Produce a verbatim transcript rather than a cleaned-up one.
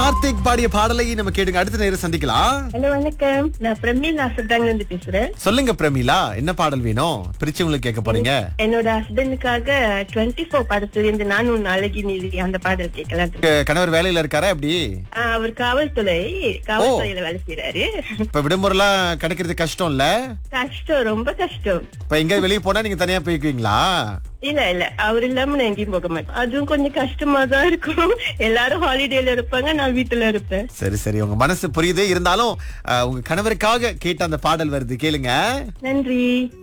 கார்த்திக் பாடிய பாடலை நம்ம கேடுங்க. அடுத்த நேரம் சந்திக்கலாம். ஹலோ வணக்கம், நான் பிரமீளா சுட்டாங்கல இருந்து பேசுறேன். சொல்லுங்க பிரமிளா, என்ன பாடல் வேணும்? பிரிச்சு உங்களுக்கு கேட்க போறீங்க. என்னோட ஹஸ்பண்டுக்காக டுவெண்ட்டி ஃபோர் படத்துல இருந்து நானும் அழகி நீதி அந்த பாடல் கேட்கலாம். உங்க கணவர் வேலையில இருக்காரா எப்படி? ஆஹ், அவர் காவல்துறை காவல்துறையில வேலை செய்யறாரு. இப்ப விடுமுறைலாம் கிடைக்கிறது கஷ்டம் இல்ல? கஷ்டம், ரொம்ப கஷ்டம். இப்ப எங்க வெளிய போனா நீங்க தனியா போய்க்குவீங்களா? இல்ல இல்ல, அவர் இல்லாம நான் எங்கேயும் போக மாட்டேன். அதுவும் கொஞ்சம் கஷ்டமா தான் இருக்கும். எல்லாரும் ஹாலிடேல இருப்பாங்க, நான் வீட்டுல இருப்பேன். சரி சரி, உங்க மனசு புரியுது. இருந்தாலும் அஹ், உங்க கணவருக்காக கேட்ட அந்த பாடல் வருது, கேளுங்க. நன்றி.